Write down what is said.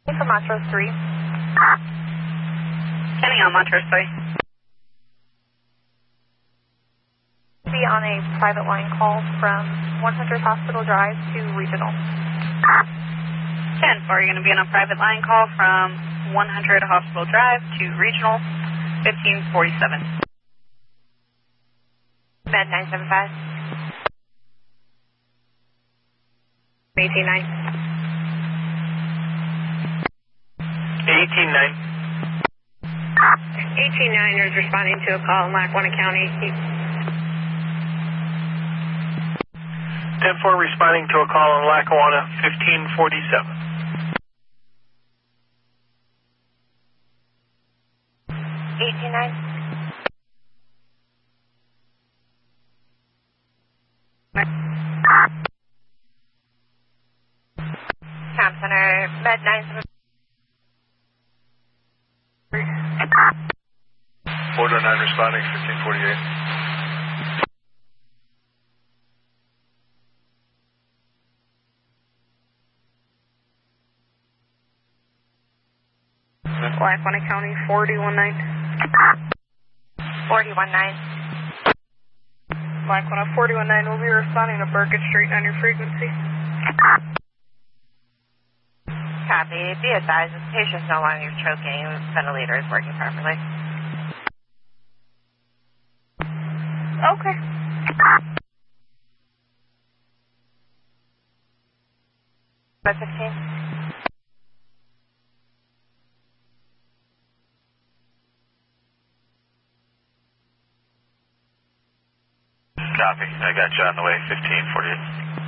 For Montrose 3. Kenny on Montrose 3. Be on a private line call from 100 Hospital Drive to Regional. 10-4, you're going to be on a private line call from 100 Hospital Drive to Regional 1547. Med 975. 189. 189. 189 is responding to a call in Lackawanna County. 10-4 responding to a call in Lackawanna 1547. 189. Cam Center, Med 975. Border 9 responding 1548. Lackawanna County 419. 419. Lackawanna 419 will be responding to Burkett Street on your frequency. Copy. Be advised, this patient's no longer choking. The ventilator is working properly. Okay. Med 15. Copy. I got you on the way 1548.